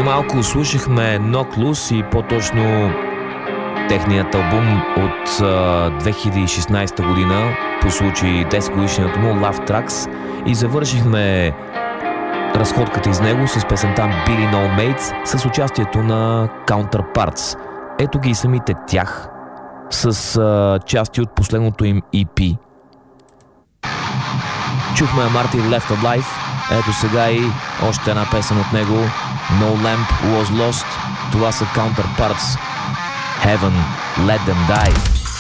Преди малко слушахме Knocked Loose и по-точно техният албум от 2016 година по случай 10 годишнината му Love Tracks и завършихме разходката из него с песента Billy No Mates с участието на Counterparts. Ето ги и самите тях с части от последното им EP. Чухме Martin Left Alive. Ето сега и още една песен от него, No Lamp Was Lost. Това са Counterparts. Heaven, Let Them Die.